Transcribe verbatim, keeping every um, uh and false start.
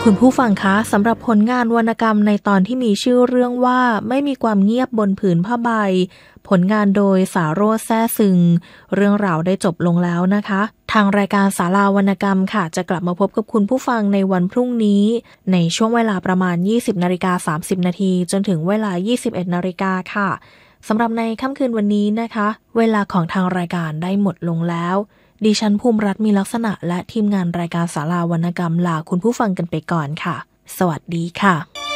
คุณผู้ฟังคะสำหรับผลงานวรรณกรรมในตอนที่มีชื่อเรื่องว่าไม่มีความเงียบบนผืนผ้าใบผลงานโดยสาโรจน์แซ่ซึงเรื่องราวได้จบลงแล้วนะคะทางรายการศาลาวรรณกรรมค่ะจะกลับมาพบกับคุณผู้ฟังในวันพรุ่งนี้ในช่วงเวลาประมาณ ยี่สิบนาฬิกาสามสิบนาทีจนถึงเวลา ยี่สิบเอ็ดนาฬิกาค่ะสำหรับในค่ำคืนวันนี้นะคะเวลาของทางรายการได้หมดลงแล้วดิฉันภูมิรัตน์มีลักษณะและทีมงานรายการศาลาวรรณกรรมลาคุณผู้ฟังกันไปก่อนค่ะสวัสดีค่ะ